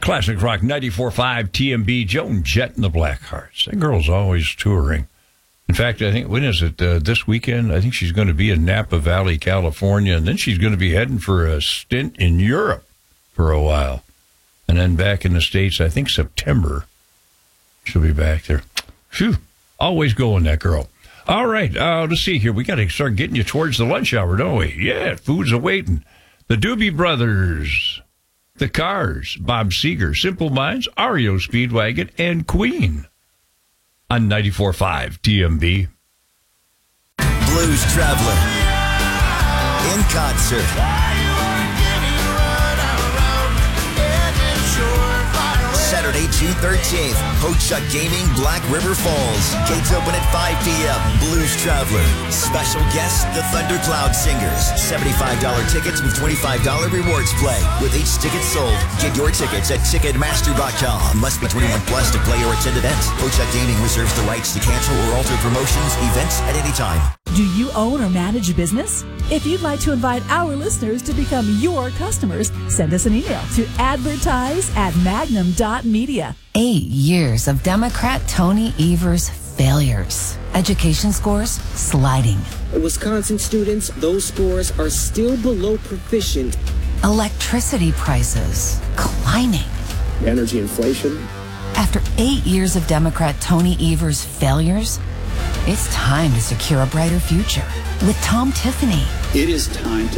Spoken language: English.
Classic Rock 94.5 TMB, Joan Jett and the Blackhearts. That girl's always touring. In fact, I think, when is it, this weekend? I think she's going to be in Napa Valley, California, and then she's going to be heading for a stint in Europe for a while. And then back in the States, I think September, she'll be back there. Phew, always going, that girl. All right, let's see here. We got to start getting you towards the lunch hour, don't we? Yeah, food's a-waiting. The Doobie Brothers, The Cars, Bob Seger, Simple Minds, REO Speedwagon, and Queen on 94.5 TMB. Blues Traveler in concert. Saturday, June 13th, Ho-Chuk Gaming, Black River Falls. Gates open at 5 p.m. Blues Traveler. Special guests, the Thundercloud Singers. $75 tickets with $25 rewards play. With each ticket sold, get your tickets at Ticketmaster.com. Must be 21 plus to play or attend events. Ho-Chuk Gaming reserves the rights to cancel or alter promotions, events at any time. Do you own or manage a business? If you'd like to invite our listeners to become your customers, send us an email to advertise@magnum.media. 8 years of Democrat Tony Evers' failures. Education scores sliding. Wisconsin students, those scores are still below proficient. Electricity prices climbing. Energy inflation. After 8 years of Democrat Tony Evers' failures, it's time to secure a brighter future with Tom Tiffany. It is time to